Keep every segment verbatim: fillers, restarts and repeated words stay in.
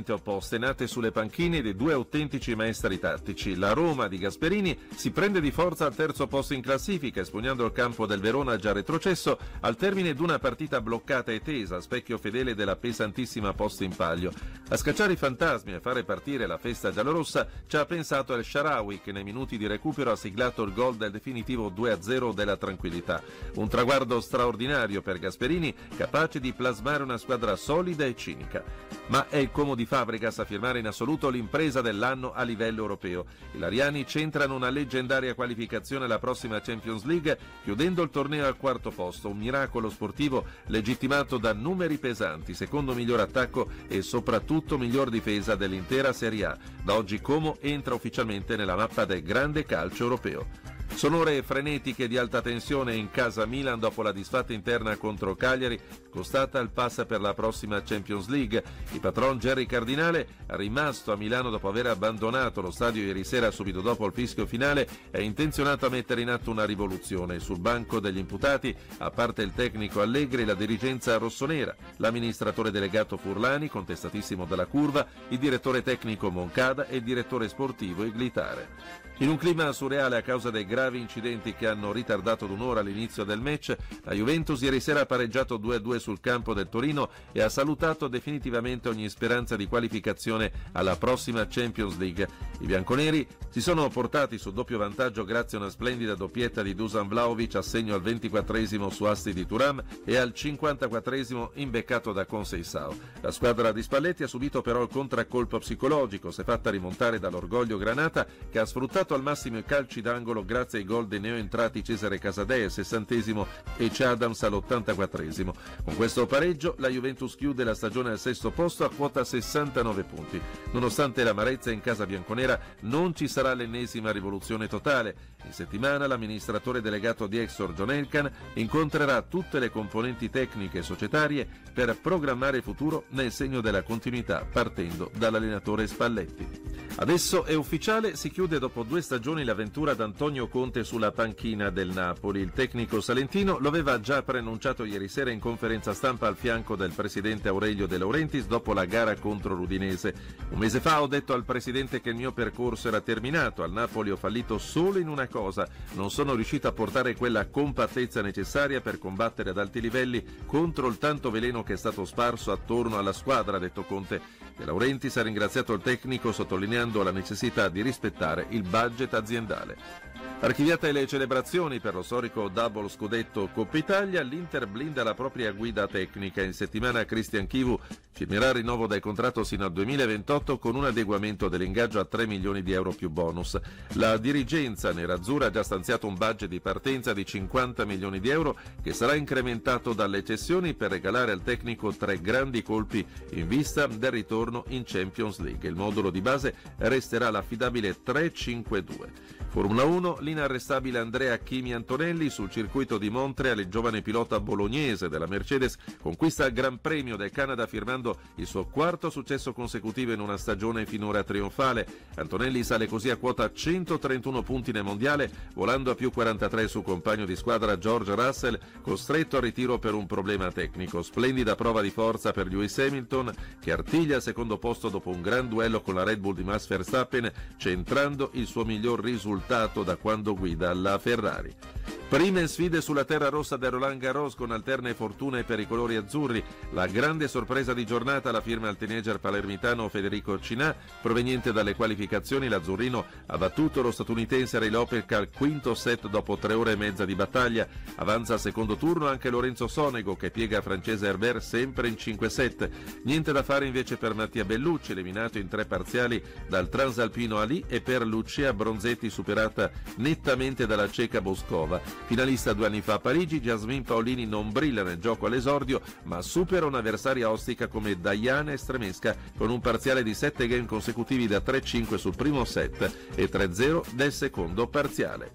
fronte opposte, nate sulle panchine di due autentici maestri tattici. La Roma di Gasperini si prende di forza al terzo posto in classifica, espugnando il campo del Verona già retrocesso al termine di una partita bloccata e tesa, specchio fedele della pesantissima posta in palio. A scacciare i fantasmi e a fare partire la festa giallorossa ci ha pensato El Shaarawy, che nei minuti di recupero ha siglato il gol del definitivo due a zero della tranquillità. Un traguardo straordinario per Gasperini, capace di plasmare una squadra solida e cinica. Ma è il Como di Fabregas a firmare in assoluto l'impresa dell'anno a livello europeo. I lariani centrano una leggendaria qualificazione alla prossima Champions League, chiudendo il torneo al quarto posto, un miracolo sportivo legittimato da numeri pesanti, secondo miglior attacco e soprattutto miglior difesa dell'intera Serie A. Da oggi Como entra ufficialmente nella mappa del grande calcio europeo. Sono ore frenetiche di alta tensione in casa Milan dopo la disfatta interna contro Cagliari, costata il pass per la prossima Champions League. Il patron Jerry Cardinale, rimasto a Milano dopo aver abbandonato lo stadio ieri sera subito dopo il fischio finale, è intenzionato a mettere in atto una rivoluzione. Sul banco degli imputati, a parte il tecnico Allegri, la dirigenza rossonera, l'amministratore delegato Furlani, contestatissimo dalla curva, il direttore tecnico Moncada e il direttore sportivo Iglitare. In un clima surreale a causa dei gravi incidenti che hanno ritardato d'un'ora l'inizio del match, la Juventus ieri sera ha pareggiato due a due sul campo del Torino e ha salutato definitivamente ogni speranza di qualificazione alla prossima Champions League. I bianconeri si sono portati sul doppio vantaggio grazie a una splendida doppietta di Dusan Vlahovic a segno al ventiquattresimo su asti di Thuram e al cinquantaquattresimo imbeccato da Conceição. La squadra di Spalletti ha subito però il contraccolpo psicologico, si è fatta rimontare dall'orgoglio granata che ha sfruttato al massimo i calci d'angolo grazie ai gol dei neoentrati Cesare Casadei al sessantesimo e C. Adams all'ottantaquattresimo. Con questo pareggio la Juventus chiude la stagione al sesto posto a quota sessantanove punti. Nonostante l'amarezza in casa bianconera non ci sarà l'ennesima rivoluzione totale. In settimana l'amministratore delegato di Exor John Elkann incontrerà tutte le componenti tecniche e societarie per programmare il futuro nel segno della continuità partendo dall'allenatore Spalletti. Adesso è ufficiale, si chiude dopo due stagioni l'avventura d'Antonio Conte sulla panchina del Napoli. Il tecnico salentino lo aveva già preannunciato ieri sera in conferenza stampa al fianco del presidente Aurelio De Laurentiis dopo la gara contro l'Udinese. Un mese fa ho detto al presidente che il mio percorso era terminato, al Napoli ho fallito solo in una cosa, non sono riuscito a portare quella compattezza necessaria per combattere ad alti livelli contro il tanto veleno che è stato sparso attorno alla squadra, ha detto Conte. De Laurentiis ha ringraziato il tecnico sottolineando la necessità di rispettare il budget aziendale. Archiviate le celebrazioni per lo storico double scudetto Coppa Italia, l'Inter blinda la propria guida tecnica. In settimana Christian Chivu firmerà il rinnovo del contratto sino al duemilaventotto con un adeguamento dell'ingaggio a tre milioni di euro più bonus. La dirigenza nerazzurra ha già stanziato un budget di partenza di cinquanta milioni di euro che sarà incrementato dalle cessioni per regalare al tecnico tre grandi colpi in vista del ritorno in Champions League. Il modulo di base resterà l'affidabile tre cinque due. Formula uno, l'inarrestabile Andrea Kimi Antonelli sul circuito di Montreal, il giovane pilota bolognese della Mercedes conquista il Gran Premio del Canada firmando il suo quarto successo consecutivo in una stagione finora trionfale. Antonelli sale così a quota centotrentuno punti nel mondiale, volando a più quarantatré su compagno di squadra George Russell, costretto al ritiro per un problema tecnico. Splendida prova di forza per Lewis Hamilton, che artiglia il secondo posto dopo un gran duello con la Red Bull di Max Verstappen, centrando il suo miglior risultato da quando guida la Ferrari. Prime sfide sulla terra rossa del Roland Garros con alterne fortune per i colori azzurri. La grande sorpresa di giornata la firma il teenager palermitano Federico Cinà, proveniente dalle qualificazioni. L'azzurrino ha battuto lo statunitense Ray Lopez al quinto set dopo tre ore e mezza di battaglia. Avanza al secondo turno anche Lorenzo Sonego, che piega francese Herbert sempre in cinque set. Niente da fare invece per Mattia Bellucci, eliminato in tre parziali dal transalpino Ali, e per Lucia Bronzetti, superata nettamente dalla ceca Boscova. Finalista due anni fa a Parigi, Jasmine Paolini non brilla nel gioco all'esordio, ma supera un'avversaria ostica come Diana Estremesca con un parziale di sette game consecutivi da tre cinque sul primo set e tre zero del secondo parziale.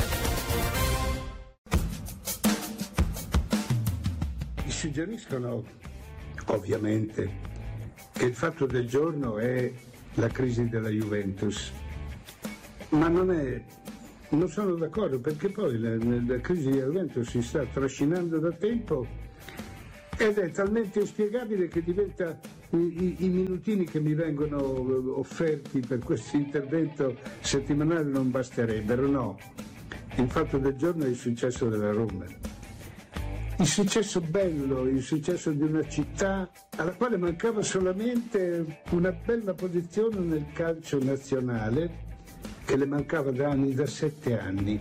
Suggeriscono ovviamente che il fatto del giorno è la crisi della Juventus, ma non è Non sono d'accordo, perché poi la, la crisi di Juventus si sta trascinando da tempo ed è talmente inspiegabile che diventa i, i, i minutini che mi vengono offerti per questo intervento settimanale non basterebbero, no. Il fatto del giorno è il successo della Roma. Il successo bello, il successo di una città alla quale mancava solamente una bella posizione nel calcio nazionale, che le mancava da anni, da sette anni.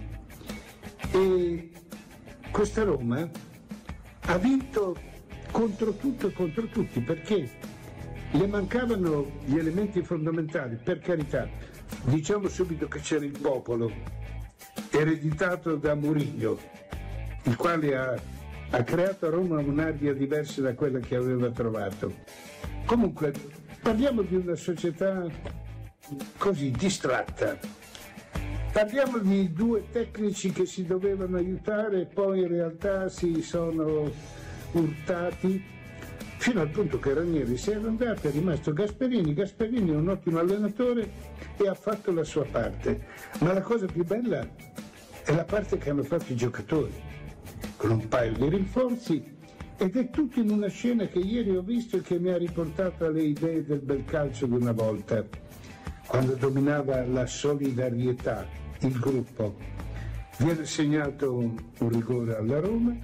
E questa Roma ha vinto contro tutto e contro tutti, perché le mancavano gli elementi fondamentali, per carità. Diciamo subito che c'era il popolo, ereditato da Mourinho, il quale ha ha creato a Roma un'aria diversa da quella che aveva trovato. Comunque, parliamo di una società così distratta. Parliamo di due tecnici che si dovevano aiutare e poi in realtà si sono urtati, fino al punto che Ranieri si era andato, è rimasto Gasperini. Gasperini è un ottimo allenatore e ha fatto la sua parte. Ma la cosa più bella è la parte che hanno fatto i giocatori, con un paio di rinforzi, ed è tutto in una scena che ieri ho visto e che mi ha riportato alle idee del bel calcio di una volta, quando dominava la solidarietà, il gruppo. Viene segnato un, un rigore alla Roma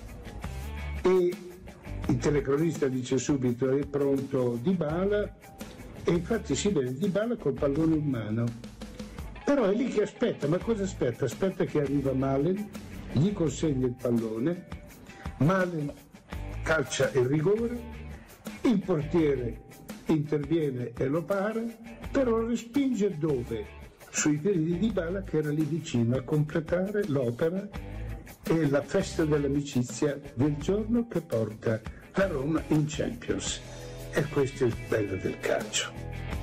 e il telecronista dice subito è pronto Dybala, e infatti si vede Dybala col pallone in mano, però è lì che aspetta. Ma cosa aspetta? Aspetta che arriva Malen, gli consegna il pallone, Malen calcia il rigore, il portiere interviene e lo para, però respinge dove? Sui piedi di Dybala, che era lì vicino a completare l'opera e la festa dell'amicizia del giorno che porta la Roma in Champions. E questo è il bello del calcio.